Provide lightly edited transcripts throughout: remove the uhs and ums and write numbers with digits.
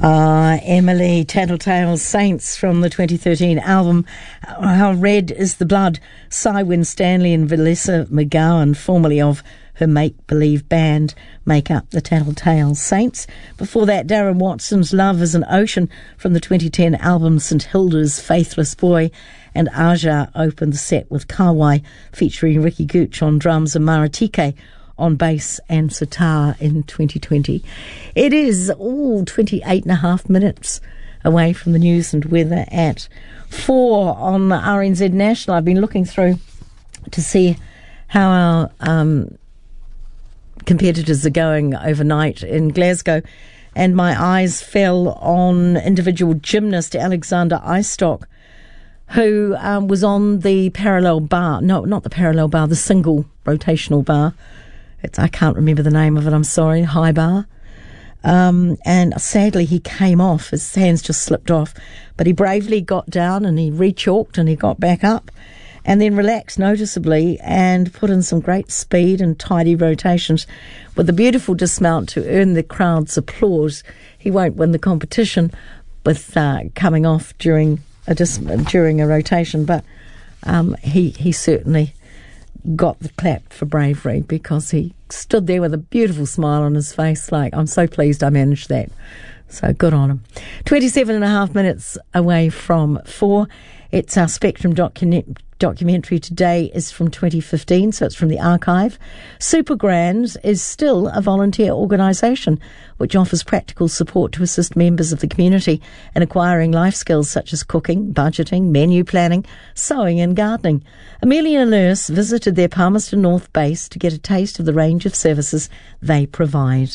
Emily Tattletale's Saints from the 2013 album How Red Is the Blood. Cy Winstanley and Vanessa McGowan, formerly of her make-believe band, make up the Tattletale Saints. Before that, Darren Watson's Love is an Ocean from the 2010 album St Hilda's Faithless Boy, and Aja opened the set with Kawai featuring Ricky Gooch on drums and Maratike on bass and sitar in 2020. It is all 28 and a half minutes away from the news and weather at 4 on the RNZ National. I've been looking through to see how our competitors are going overnight in Glasgow, and my eyes fell on individual gymnast Alexander Eistock, who was on the parallel bar. No, not the parallel bar, the single rotational bar. I can't remember the name of it, I'm sorry, high bar. And sadly he came off, his hands just slipped off, but he bravely got down and he re-chalked and he got back up and then relaxed noticeably and put in some great speed and tidy rotations with a beautiful dismount to earn the crowd's applause. He won't win the competition with coming off during a rotation, but he certainly got the clap for bravery, because he stood there with a beautiful smile on his face like, I'm so pleased I managed that. So good on him. 27 and a half minutes away from 4. It's our Spectrum documentary today is from 2015, so it's from the archive. Supergrands is still a volunteer organisation which offers practical support to assist members of the community in acquiring life skills such as cooking, budgeting, menu planning, sewing and gardening. Amelia Nurse visited their Palmerston North base to get a taste of the range of services they provide.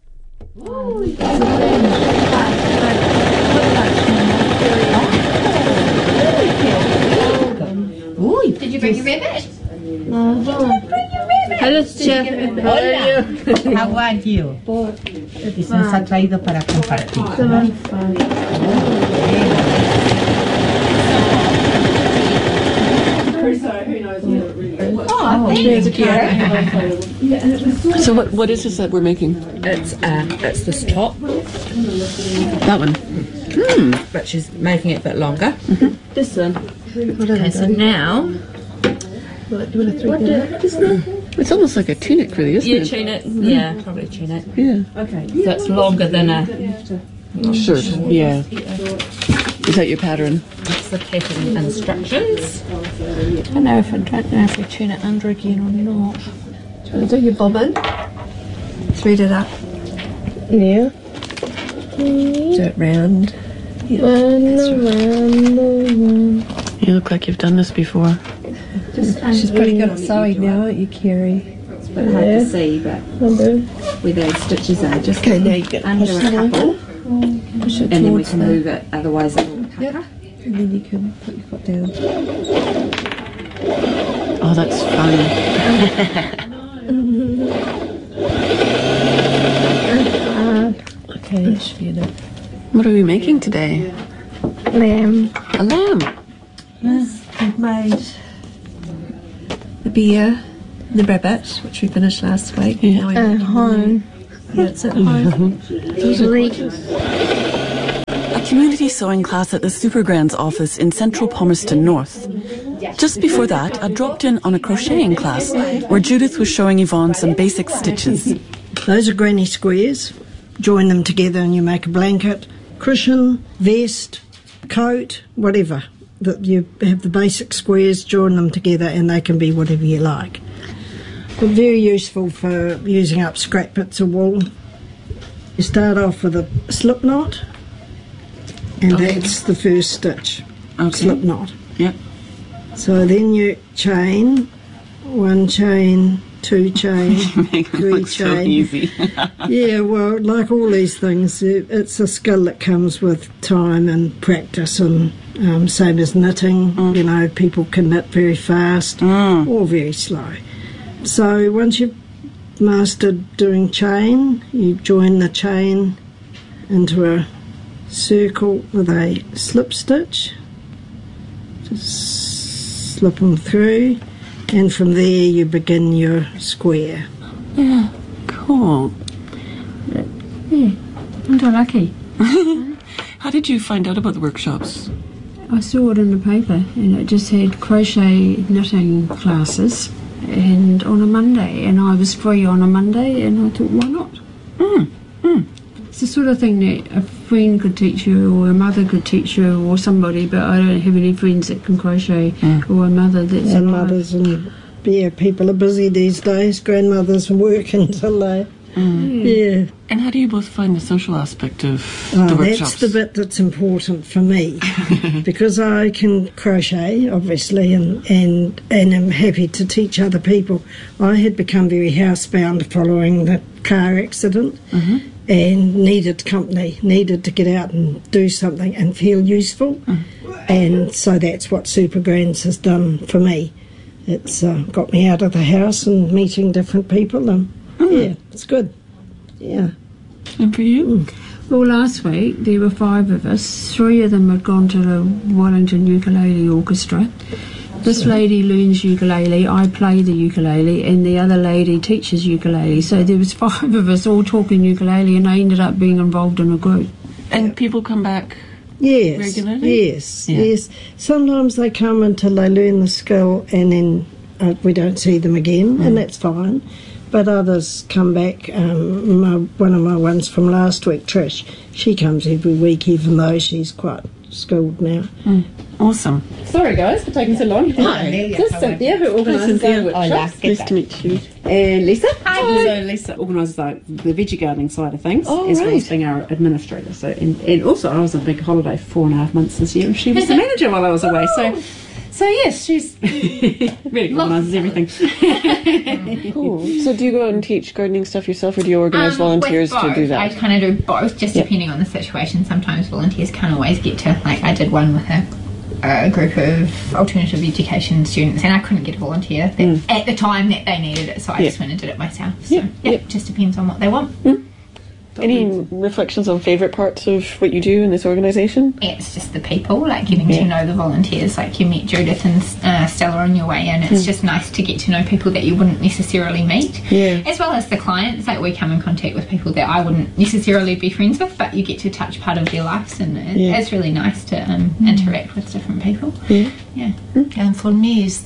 Did you bring your rabbit? Hello, chef. How are you? This nos ha traído para compartir. So what is this that we're making? It's this top, That one. but she's making it a bit longer. This one. Okay, so now It's almost like a tunic, really, isn't it? tunic. Yeah, probably tunic. Yeah. Okay, so it's longer than a Shirt. Yeah. Is that your pattern? That's the pattern instructions. I don't know if we tune it under again or not. Do you want to do your bobbin? Thread it up. Yeah. Do it round. You look like you've done this before. She's pretty good at sewing now, aren't you, Kerry? It's a bit hard to see, but where those stitches are, just Okay, now you get under a couple, push it and then we towards can her. move it, otherwise it'll pucker. Yep. And then you can put your foot down. Oh, that's fun. Okay, that should be enough. What are we making today? Lamb. A lamb. Yes, we've made the beer, the rabbit, which we finished last week. Yeah. Now we're making home. Yeah, it's at home. A community sewing class at the Supergrands office in central Palmerston North. Just before that, I dropped in on a crocheting class where Judith was showing Yvonne some basic stitches. Those are granny squares. Join them together and you make a blanket, cushion, vest, coat, whatever. That you have the basic squares, join them together, and they can be whatever you like. But very useful for using up scrap bits of wool. You start off with a slip knot, and that's the first stitch. Slip knot. Yep. So then you chain, 1 chain, 2 chain, 3 So chain. easy. Yeah, well, like all these things, it's a skill that comes with time and practice, and same as knitting. You know, people can knit very fast or very slow. So once you've mastered doing chain, you join the chain into a circle with a slip stitch. Just slip them through, and from there you begin your square. Yeah, cool. I'm so lucky. How did you find out about the workshops? I saw it in the paper, and it just had crochet knitting classes, and on a Monday, and I was free on a Monday, and I thought, why not? It's the sort of thing that a friend could teach you, or a mother could teach you, or somebody, but I don't have any friends that can crochet, or a mother that's And alive. mothers and people are busy these days. Grandmothers work until they... Yeah. And how do you both find the social aspect of the workshops? That's the bit that's important for me, because I can crochet, obviously, and am happy to teach other people. I had become very housebound following the car accident, and needed company, needed to get out and do something and feel useful, and so that's what Super Grands has done for me. It's got me out of the house and meeting different people, and yeah, it's good. Yeah. And for you? Well, last week there were 5 of us. 3 of them had gone to the Wellington Ukulele Orchestra. This lady learns ukulele, I play the ukulele, and the other lady teaches ukulele. So there was 5 of us all talking ukulele, and I ended up being involved in a group. And people come back Yes, regularly? yes. Sometimes they come until they learn the skill, and then we don't see them again, and that's fine. But others come back. One of my ones from last week, Trish, she comes every week, even though she's quite skilled now. Awesome. Sorry guys for taking so long. This is Cynthia who organises our workshops. Nice to meet you. And Lisa. Hi. So Lisa organises the veggie gardening side of things, as well as being our administrator. So and also I was on a big holiday for 4.5 months this year, and she was the manager while I was away. So yes, she's really organises everything. Cool. So do you go out and teach gardening stuff yourself, or do you organise volunteers to do that? I kind of do both, just depending on the situation. Sometimes volunteers can't always get to, like I did one with a group of alternative education students, and I couldn't get a volunteer at the time that they needed it, so I just went and did it myself. So it just depends on what they want. Any reflections on favourite parts of what you do in this organisation? It's just the people, like getting to know the volunteers. Like you meet Judith and Stella on your way in. It's just nice to get to know people that you wouldn't necessarily meet, as well as the clients. Like we come in contact with people that I wouldn't necessarily be friends with, but you get to touch part of their lives, and it's really nice to interact with different people. And for me, is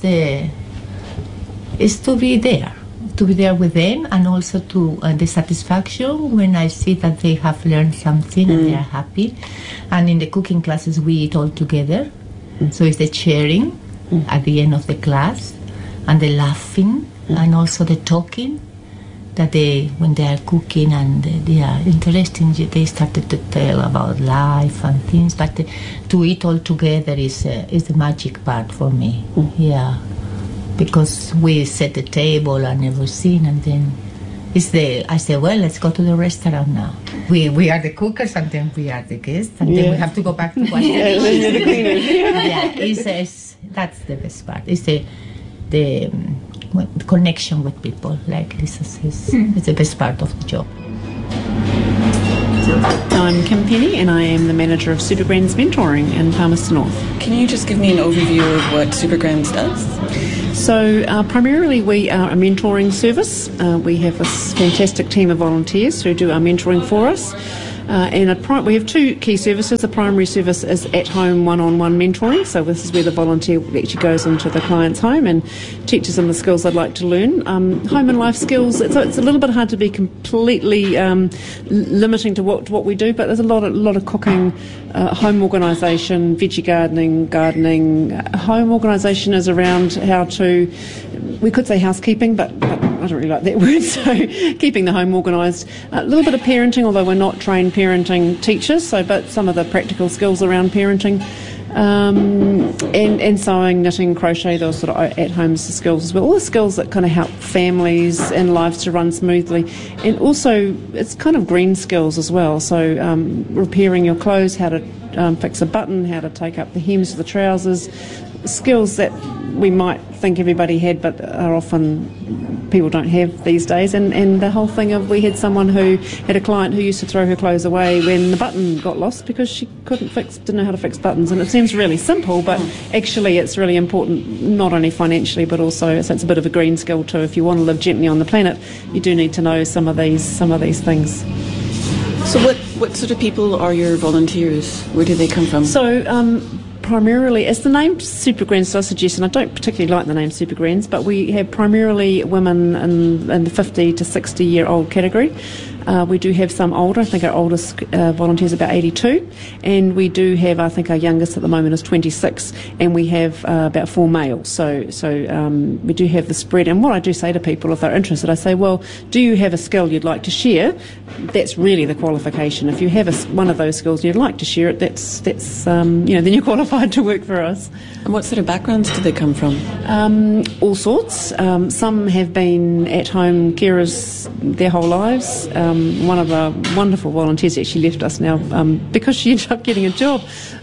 to be there. To be there with them, and also to the satisfaction when I see that they have learned something and they are happy. And in the cooking classes we eat all together, so it's the sharing at the end of the class, and the laughing, and also the talking, that when they are cooking and they are interesting, they started to tell about life and things, but to eat all together is the magic part for me. Because we set the table and everything, and then I say, well, let's go to the restaurant now. We are the cookers, and then we are the guests, and then we have to go back to wash the cleaners. That's the best part. It's the connection with people, like Lisa says. It's the best part of the job. I'm Kim Penny, and I am the manager of Super Grands Mentoring in Palmerston North. Can you just give me an overview of what Super Grands does? So primarily we are a mentoring service. We have a fantastic team of volunteers who do our mentoring for us. And we have 2 key services. The primary service is at-home one-on-one mentoring. So this is where the volunteer actually goes into the client's home and teaches them the skills they'd like to learn. Home and life skills, so it's a little bit hard to be completely limiting to what we do, but there's a lot of cooking, home organisation, veggie gardening. Home organisation is around how to, we could say housekeeping, but I don't really like that word, so keeping the home organised. A little bit of parenting, although we're not trained parenting teachers, but some of the practical skills around parenting, and sewing, knitting, crochet, those sort of at-home skills as well. All the skills that kind of help families and lives to run smoothly. And also, it's kind of green skills as well, so repairing your clothes, how to fix a button, how to take up the hems of the trousers, skills that we might think everybody had, but are often people don't have these days. And the whole thing of, we had someone who had a client who used to throw her clothes away when the button got lost because she didn't know how to fix buttons. And it seems really simple, but actually it's really important, not only financially, but also, so it's a bit of a green skill too. If you want to live gently on the planet, you do need to know some of these things. So what sort of people are your volunteers? Where do they come from? So primarily, as the name Super Grands does suggest, and I don't particularly like the name Super Grands, but we have primarily women in the 50 to 60 year old category. We do have some older. I think our oldest volunteer is about 82, and we do have, I think our youngest at the moment is 26, and we have about 4 males. So we do have the spread. And what I do say to people, if they're interested, I say, well, do you have a skill you'd like to share? That's really the qualification. If you have one of those skills and you'd like to share it, that's then you're qualified to work for us. And what sort of backgrounds do they come from? All sorts. Some have been at-home carers their whole lives. One of our wonderful volunteers actually left us now because she ended up getting a job.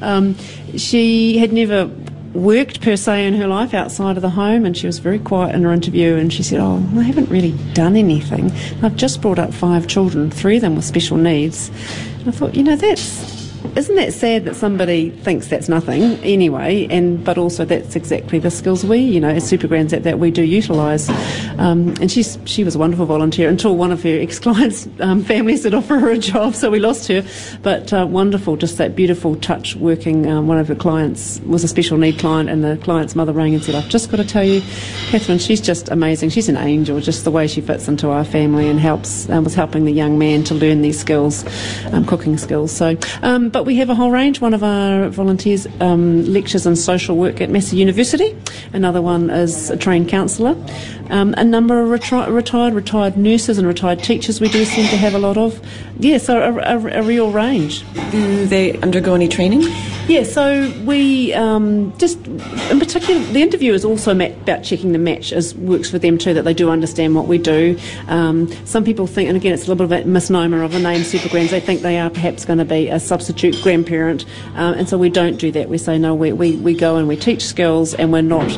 She had never worked per se in her life outside of the home, and she was very quiet in her interview, and she said, I haven't really done anything. I've just brought up 5 children, 3 of them with special needs. And I thought, isn't that sad that somebody thinks that's nothing anyway, but also that's exactly the skills we, as Super Grands that we do utilise. And she was a wonderful volunteer until one of her ex-clients' families did offer her a job, so we lost her. But wonderful, just that beautiful touch working. One of her clients was a special need client, and the client's mother rang and said, I've just got to tell you, Catherine, she's just amazing. She's an angel, just the way she fits into our family and was helping the young man to learn these skills, cooking skills. So, but we have a whole range. One of our volunteers lectures in social work at Massey University. Another one is a trained counsellor. A number of retired nurses and retired teachers we do seem to have a lot of. Yeah, so a real range. Do they undergo any training? Yeah, so we just, in particular, the interview is also about checking the match works for them too, that they do understand what we do. Some people think, and again it's a little bit of a misnomer of the name Super Grands, they think they are perhaps going to be a substitute grandparent, and so we don't do that. We say no, we go and we teach skills, and we're not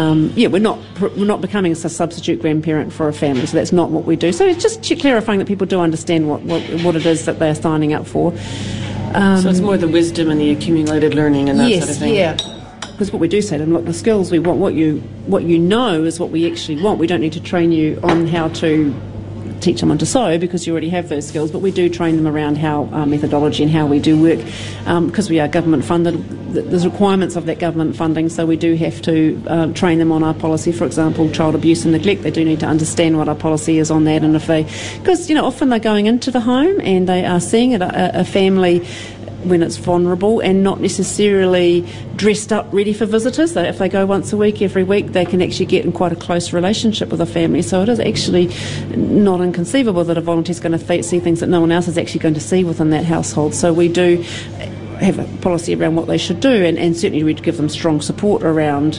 becoming a substitute grandparent for a family, so that's not what we do. So it's just clarifying that people do understand what it is that they're signing up for. So it's more the wisdom and the accumulated learning and that sort of thing. Yes, yeah. Because what we do say to them, look, the skills we want, what you know is what we actually want. We don't need to train you on how to teach someone to sew because you already have those skills, but we do train them around how methodology and how we do work, because we are government funded. There's requirements of that government funding, so we do have to train them on our policy. For example, child abuse and neglect, they do need to understand what our policy is on that, and because often they're going into the home and they are seeing a family when it's vulnerable and not necessarily dressed up ready for visitors. If they go once a week, every week, they can actually get in quite a close relationship with a family. So it is actually not inconceivable that a volunteer is going to see things that no one else is actually going to see within that household. So we do have a policy around what they should do, and certainly we'd give them strong support around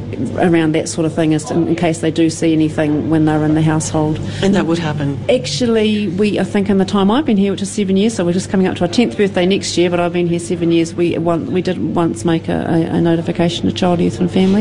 that sort of thing, as in case they do see anything when they're in the household. And that would happen? Actually, I think in the time I've been here, which is 7 years, so we're just coming up to our 10th birthday next year, but I've been here 7 years, we did once make a notification to Child, Youth and Family.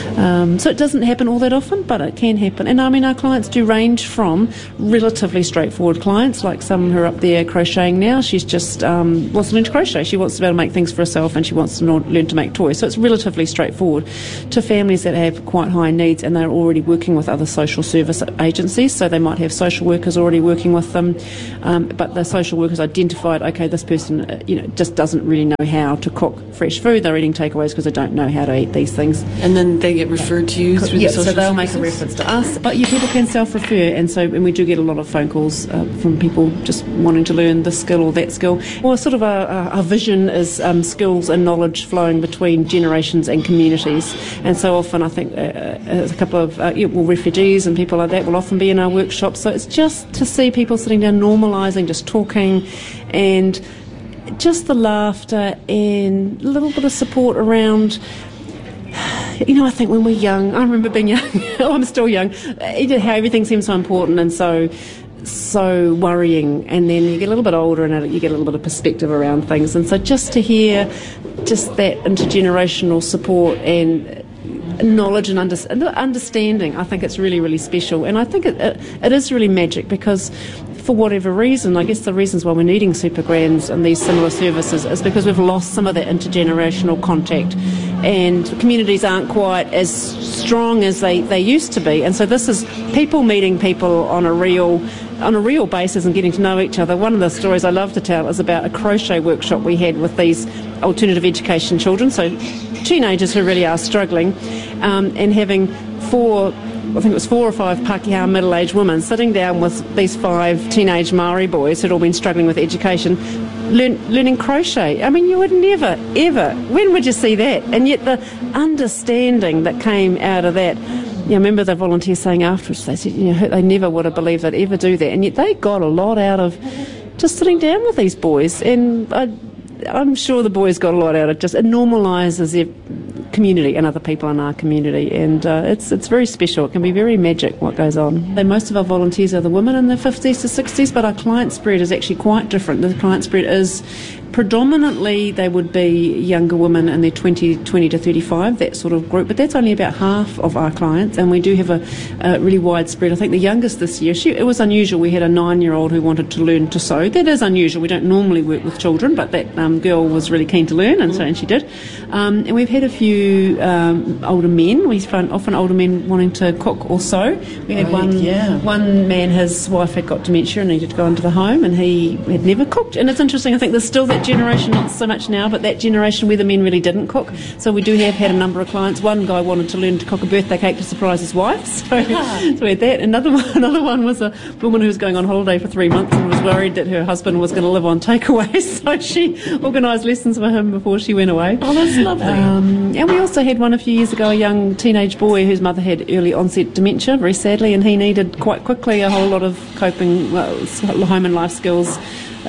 So it doesn't happen all that often, but it can happen. And I mean, our clients do range from relatively straightforward clients, like some who are up there crocheting now. She's just wants to learn to crochet. She wants to be able to make things for herself, and she wants to learn to make toys. So it's relatively straightforward, to families that have quite high needs and they're already working with other social service agencies. So they might have social workers already working with them, but the social workers identified, okay, this person just doesn't really know how to cook fresh food. They're eating takeaways because they don't know how to eat these things. And then they get referred to you through the social so they'll services? make a reference to us, but people can self-refer, and we do get a lot of phone calls from people just wanting to learn this skill or that skill. Or sort of our vision is skills and knowledge flowing between generations and communities, and so often I think a couple of refugees and people like that will often be in our workshops. So it's just to see people sitting down, normalising, just talking, and just the laughter and a little bit of support around. I think when we're young, I remember being young, I'm still young, how everything seems so important and so worrying, and then you get a little bit older and you get a little bit of perspective around things, and so just to hear just that intergenerational support and knowledge and understanding, I think it's really, really special. And I think it is really magic, because for whatever reason, I guess the reasons why we're needing Super Grands and these similar services is because we've lost some of that intergenerational contact, and communities aren't quite as strong as they used to be. And so this is people meeting people on a real on a real basis and getting to know each other. One of the stories I love to tell is about a crochet workshop we had with these alternative education children, so teenagers who really are struggling, and having four or five Pākehā middle-aged women sitting down with these 5 teenage Māori boys who'd all been struggling with education, learning crochet. I mean, you would never, ever, when would you see that? And yet the understanding that came out of that, I remember the volunteers saying afterwards, they said, they never would have believed they'd ever do that, and yet they got a lot out of just sitting down with these boys, and I'm sure the boys got a lot out of it. It normalises their community and other people in our community, and it's very special. It can be very magic what goes on. And most of our volunteers are the women in their 50s to 60s, but our client spread is actually quite different. The client spread is predominantly they would be younger women in their 20 to 35, that sort of group, but that's only about half of our clients, and we do have a really wide spread. I think the youngest this year, it was unusual. We had a 9-year-old who wanted to learn to sew. That is unusual. We don't normally work with children, but that girl was really keen to learn, and she did. And we've had a few older men. We find often older men wanting to cook or sew. We had one man, his wife had got dementia and needed to go into the home, and he had never cooked. And it's interesting, I think there's still that generation, not so much now, but that generation where the men really didn't cook. So we do have had a number of clients. One guy wanted to learn to cook a birthday cake to surprise his wife, so we had that. Another one was a woman who was going on holiday for 3 months and was worried that her husband was going to live on takeaway, so she organised lessons for him before she went away. Oh, that's lovely. And we also had one a few years ago, a young teenage boy whose mother had early onset dementia, very sadly, and he needed quite quickly a whole lot of coping, home and life skills.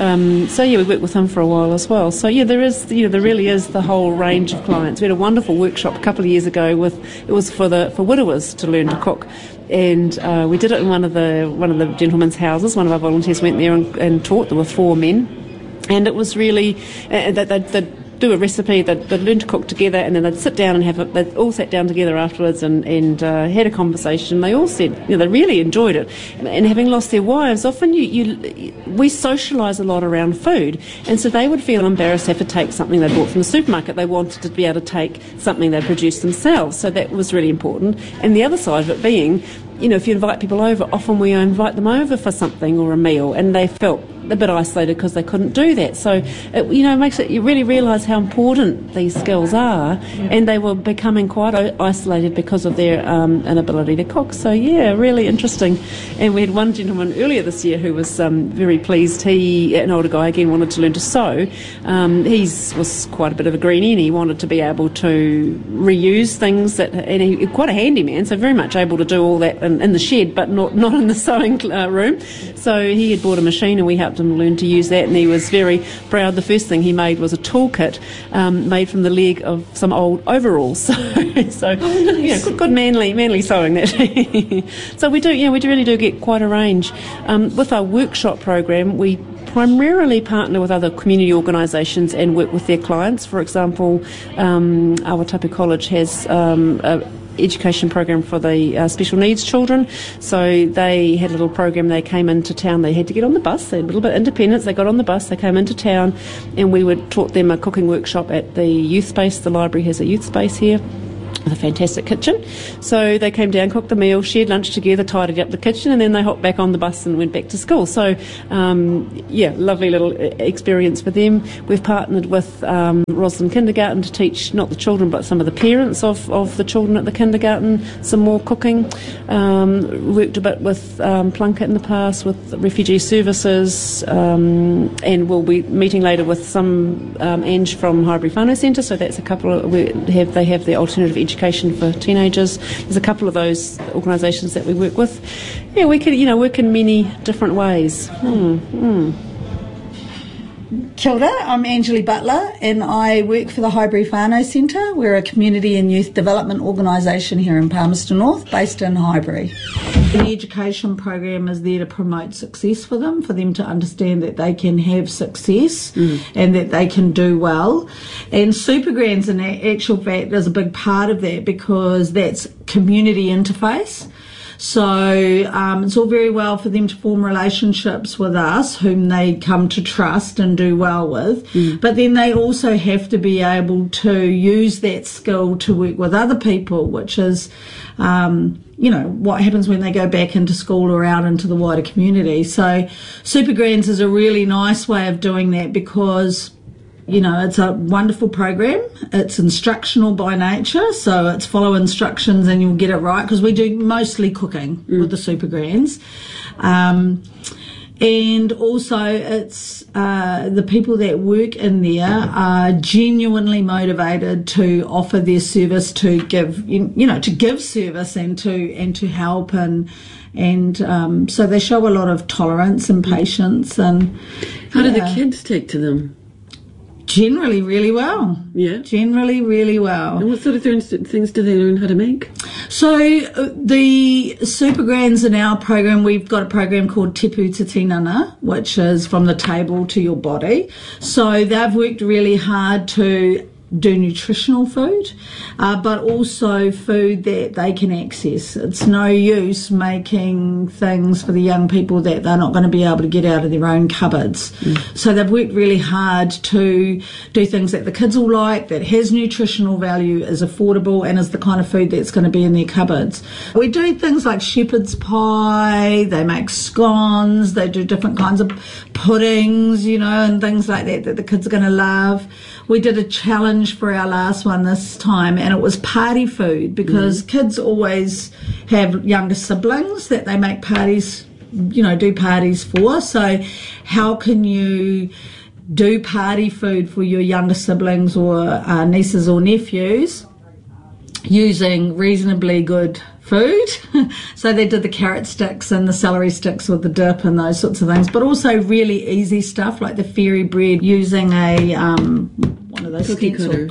We worked with him for a while as well. So there really is the whole range of clients. We had a wonderful workshop a couple of years ago it was for widowers to learn to cook, and we did it in one of the gentlemen's houses. One of our volunteers went there and taught. There were 4 men, and it was really they'd do a recipe, they'd learn to cook together, and then they'd sit down and they'd all sat down together afterwards and had a conversation. They all said they really enjoyed it, and having lost their wives, often we socialise a lot around food, and so they would feel embarrassed to have to take something they bought from the supermarket. They wanted to be able to take something they produced themselves, so that was really important. And the other side of it being, if you invite people over, often we invite them over for something or a meal, and they felt a bit isolated because they couldn't do that. So it makes it, you really realise how important these skills are, and they were becoming quite isolated because of their inability to cook. So really interesting. And we had one gentleman earlier this year who was very pleased. He, an older guy again, wanted to learn to sew. He was quite a bit of a greenie, and he wanted to be able to reuse things, and he quite a handy man, so very much able to do all that in the shed, but not in the sewing room. So he had bought a machine, and we helped him learn to use that, and he was very proud. The first thing he made was a toolkit made from the leg of some old overalls. Good manly sewing that. So we really do get quite a range. With our workshop program, we primarily partner with other community organisations and work with their clients. For example, Awatapu College has education program for the special needs children. So they had a little program. They came into town. They had to get on the bus. They had a little bit of independence. They got on the bus. They came into town, and we taught them a cooking workshop at the youth space. The library has a youth space here with a fantastic kitchen. So they came down, cooked the meal, shared lunch together, tidied up the kitchen, and then they hopped back on the bus and went back to school. So, lovely little experience for them. We've partnered with Roslyn Kindergarten to teach not the children but some of the parents of the children at the kindergarten some more cooking. Worked a bit with Plunket in the past, with refugee services, and we'll be meeting later with some Ange from Highbury Whānau Centre. So that's a couple of, they have the alternative education for teenagers. There's a couple of those organisations that we work with. Yeah, we can work in many different ways. Kia ora, I'm Angeli Butler, and I work for the Highbury Whānau Centre. We're a community and youth development organisation here in Palmerston North, based in Highbury. The education program is there to promote success for them to understand that they can have success and that they can do well. And Supergrands, in actual fact, is a big part of that, because that's community interface. So it's all very well for them to form relationships with us, whom they come to trust and do well with, but then they also have to be able to use that skill to work with other people, which is, what happens when they go back into school or out into the wider community. So Super Grands is a really nice way of doing that because it's a wonderful program. It's instructional by nature, so it's follow instructions and you'll get it right, because we do mostly cooking with the Super Grands. And also it's the people that work in there are genuinely motivated to offer their service, to give, to give service and to help, and so they show a lot of tolerance and patience. And how do the kids take to them? Generally really well. Yeah? Generally really well. And what sort of things do they learn how to make? So the Super Grands in our program, we've got a program called Tepu Te Tinana, which is from the table to your body. So they've worked really hard to do nutritional food, but also food that they can access. It's no use making things for the young people that they're not going to be able to get out of their own cupboards. So they've worked really hard to do things that the kids will like, that has nutritional value, is affordable, and is the kind of food that's going to be in their cupboards. We do things like shepherd's pie, they make scones, they do different kinds of puddings, and things like that the kids are going to love. We did a challenge for our last one this time, and it was party food, because kids always have younger siblings that they make parties, do parties for. So how can you do party food for your younger siblings or nieces or nephews using reasonably good food? So they did the carrot sticks and the celery sticks with the dip and those sorts of things, but also really easy stuff like the fairy bread using a one of those cookie cutter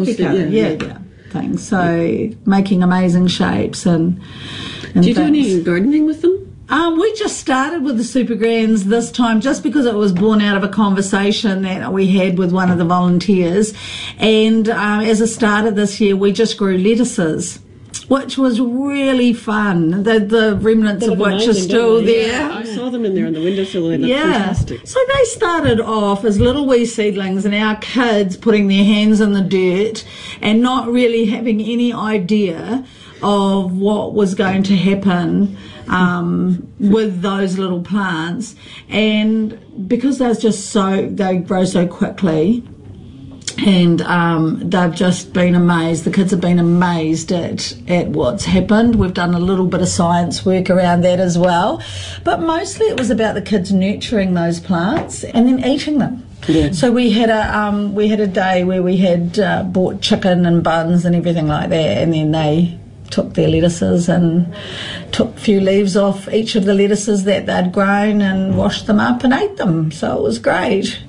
things. So making amazing shapes and do you do any gardening with them? We just started with the Super Grands this time just because it was born out of a conversation that we had with one of the volunteers, and as a starter this year we just grew lettuces, which was really fun. The remnants of which are still there. Yeah, I saw them in there on the windowsill. They looked fantastic. So they started off as little wee seedlings, and our kids putting their hands in the dirt and not really having any idea of what was going to happen with those little plants. And because they grow so quickly, and they've just been amazed. The kids have been amazed at what's happened. We've done a little bit of science work around that as well, but mostly it was about the kids nurturing those plants and then eating them. Yeah. So we had a day where we had bought chicken and buns and everything like that, and then they took their lettuces and took a few leaves off each of the lettuces that they'd grown and washed them up and ate them. So it was great.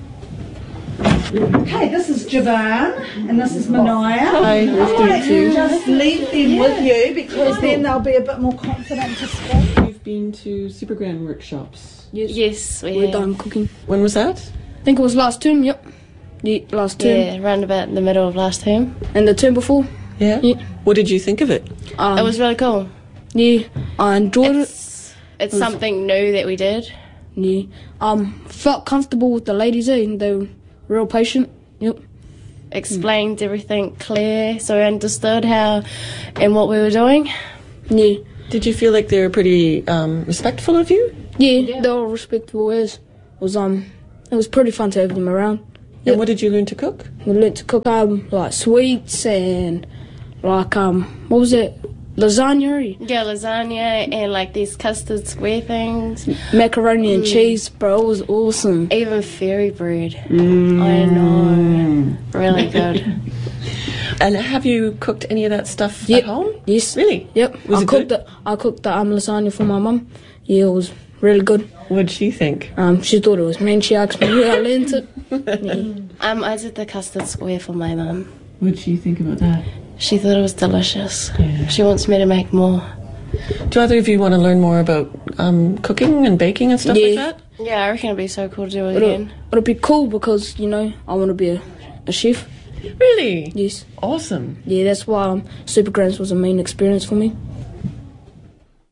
Okay, this is Javan and this is Manaya. Hi, nice to meet you. Just leave them with you, because then they'll be a bit more confident to speak. You've been to Super Grand workshops? Yes, we're done cooking. When was that? I think it was last term, yep. Yeah, last term. Yeah, around about the middle of last term. And the term before. Yeah? What did you think of it? It was really cool. Yeah, I enjoyed it. It's something new that we did. Yeah. Felt comfortable with the ladies, and they were real patient. Yep. Explained everything clear, so we understood how and what we were doing. Yeah. Did you feel like they were pretty respectful of you? Yeah, they were respectful. It was pretty fun to have them around. And what did you learn to cook? We learned to cook like sweets and like what was it? Lasagna? Yeah, lasagna and like these custard square things. Macaroni and cheese, bro. It was awesome. Even fairy bread. I know. Really good. And have you cooked any of that stuff at home? Yes. Really? Yep. I cooked the lasagna for my mum. Yeah, it was really good. What did she think? She thought it was man. She asked me how I learned it. Yeah. I did the custard square for my mum. What did she think about that? She thought it was delicious. Yeah. She wants me to make more. Do either of you want to learn more about cooking and baking and stuff like that? Yeah, I reckon it'd be so cool to do it again. It'll be cool because, I want to be a chef. Really? Yes. Awesome. Yeah, that's why Super Grands was a main experience for me.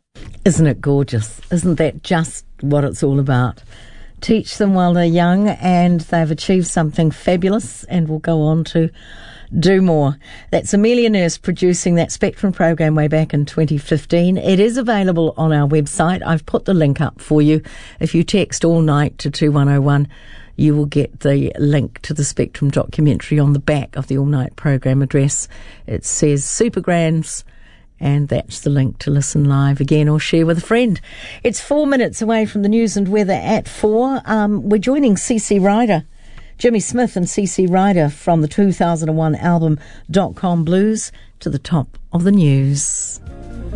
Isn't it gorgeous? Isn't that just what it's all about? Teach them while they're young and they've achieved something fabulous and will go on to do more. That's Amelia Nurse producing that Spectrum program way back in 2015. It is available on our website. I've put the link up for you. If you text all night to 2101, you will get the link to the Spectrum documentary on the back of the all night program address. It says Supergrands, and that's the link to listen live again or share with a friend. It's 4 minutes away from the news and weather at 4. We're joining CC Ryder, Jimmy Smith and CC Ryder from the 2001 album .com Blues to the top of the news.